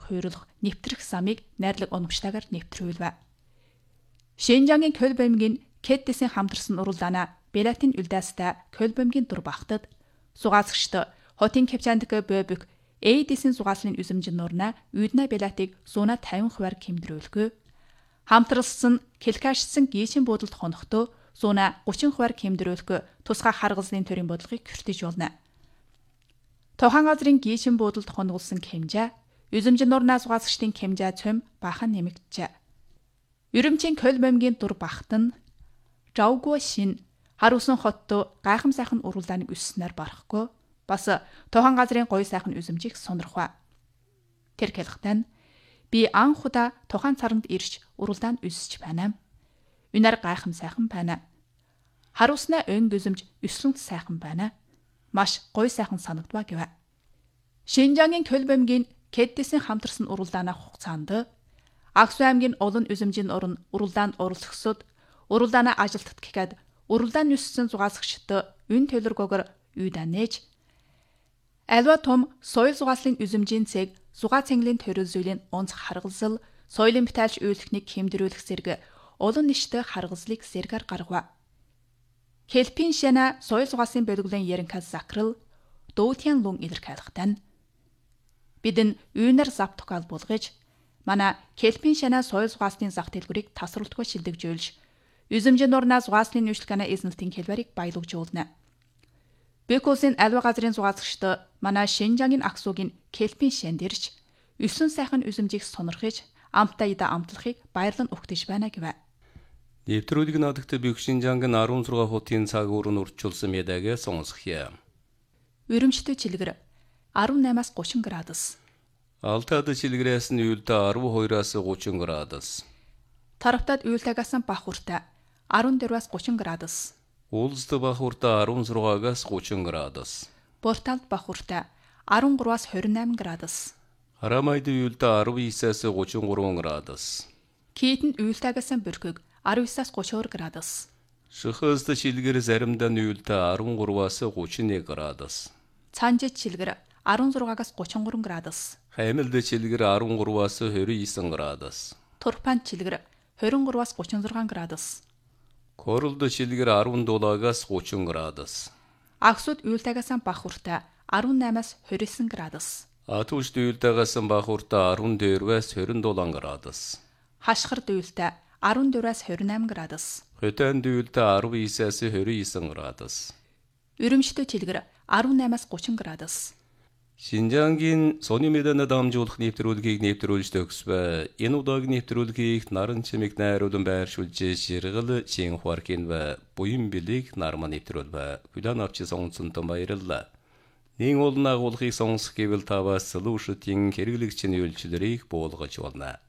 хуйрлах нэвтрэх замыг найрлаг уламжтайгаар нэвтрүүлвэ. Шинжангийн Кёлбемгийн Кэддисийн хамтарсан уралдаана Белатын үлдээстэй Кёлбемгийн дур багтад сугаалгачд хотын Кепчандк Бөбөк Эйдисийн сугааллын үзэмжин нурна Үйдна Белатыг 150% кэмдрүүлэхгүй. Хамтралсан Келкашсан гийшин буудалд хонохдоо 130% кэмдрүүлэхгүй тусгай харгалзын төрийн бодлогыг хүртэж болно. Тохан газрын гийшин буудалд хоногулсан хэмжээ үзэмжин нурнаа сугаалгачдын хэмжээ цөм бахан нэмэгджээ. Ерөмчийн Кёлбемгийн дур багт нь Жаугуо шин харуулсан хотто гайхам сайхан уралдааныг өсснээр барахгүй бас тохон газрын гоё сайхан үзэмжийг сонирхва. Тэр хэлэхдээ би анхудаа тохон царанд ирж уралдаанд өсөж байна. Үнээр гайхам сайхан байна. Харуулснаа өн үзэмж өслөнт сайхан байна. Маш гоё сайхан санагдва гэв. Шинжангийн Кёлбемгийн Кэддисийн хамтарсан уралдааны хугацаанд Аксу аймгийн олон үзэмжийн орон уралдаанд оролцогсод уралдааны ажилтгад гэхэд уралдаанд өссөн зугаалгачд үн төлөргөөр үйдэнэж альва том соёл зугааллын үзэмжийн цэг зугаа цэнгэлийн төрөлзүйлийн онц харгалзал соёлын битайлш үйлдэхнийг хэмдрүүлэх зэрэг олон нийтэд харгалзлыг зэргээр гаргав. Келпин шана соёл зугааллын бөлгөлийн Яринкас Закрал Доутян лун илэрхийлэхдээ бидэн үйнэр завтукал булгаж манай Келпин шана соёл зугааллын зах дэлгүүрийг тасралтгүй шилдэгжүүлж үзэмжин нурнаа зугааллын нүүшлэкана эзнэлтийн хэлбэрийг баялагжуулна. Бекосын альва газрын зугаалгачд манай Шинжангийн Аксугийн Келпин шанд ирж 9 сайхан үзэмжийг сонирхож амтаа ида амтлахыг баярлан өгтөж байна гэв. Нэвтрүүлэг надагт Бэк Шинжангийн 16 хотын цаг уурын урьдчилсан мэдээг сонсгоё. Өрөмчтөй чилгэр 18-аас 30 градус. Алтад чилгэрээс нь үйлдэ 12-аас 30 градус. Таравтад үйлдэгээс бах уртай 14-аас 30 градус. Улсд бах уртай 16-аас 30 градус. Борталд бах уртай 13-аас 28 градус. Харамайд үйлдэ 19-аас 33 градус. Кийдэн үйлдэгээс бүрхэг 19-аас 32 градус. Шөхөст чилгэр заримдаа үйлдэ 13-аас 31 градус. Цанжид чилгэр 16-аас 33 градус. Хаймалд чилгэр 13-аас 29 градус. Турпанд чилгэр 23-аас 36 градус. Королд чилгэр 17-аас 30 градус. Аксуд үйлдэгээс бах уртай 18-аас 29 градус. Атушд үйлдэгээс бах уртай 14-аас 27 градус. Хашхард үйлдэ 14-аас 28 градус. Хөтөнд үйлдэ 19-аас 29 градус. Өрөмчтөй чилгэр 18-аас 30 градус. Шинжангийн сони мэдэнэ дамжуулах нэвтрүүлгийг нэвтрүүлж төгсвэ. Энэ удаагийн нэвтрүүлгийг наран чимэг найруулан байршуулж ширгэл Шинхуаркин ва буян билийг нарман нэвтрүүлвэ. Хүлээн авч сонсонтой баярлалаа. Нин олон агуулгыг сонсох гэвэл таваас луушдын хэрэглэгчийн үйлчлэлийг буулгаж болно.